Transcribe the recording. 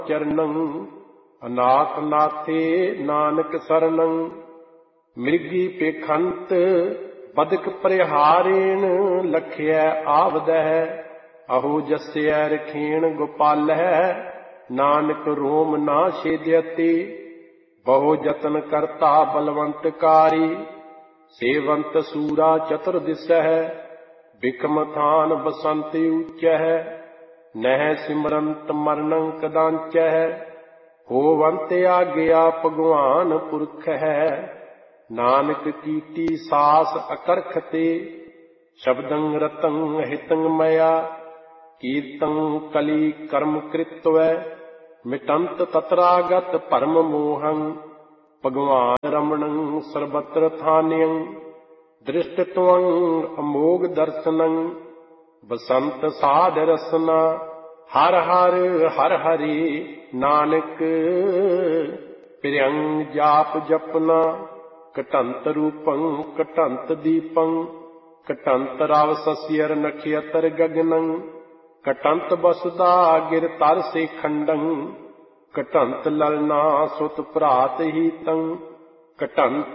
चरणं अनाथ नाथे नानक शरणं मृगी पेखंत बदक परिहारेण लखिया आवदह अहो जस्या रखेण गोपाल नानक रोम ना छेद्यति बहु जतन करता बलवंतकारी सेवंत सूरा चतुर्दिश बिकम थान बसंत उच्च नह सिमरंत मरणं कदांच होवंत आज्ञा भगवान पुरख है नानक कीटी सास अकरख ते शब्दं रतं हितं मया कीर्तं कली कर्म कृत्वै मिटंत तत्रागत परम मोहं भगवान रमणं सर्वत्र थान्यं दृष्टत्वं अमोघ दर्शनं बसंत साध रसना हर हर हर हरि नानक प्रियं जाप जपना कटंत रूपं कटंत दीपं कटंत राव सस्यर नक्षत्र गगनं कटंत बसुदा गिर तर से खंडं कटंत ललना सुत प्रात ही तं कटंत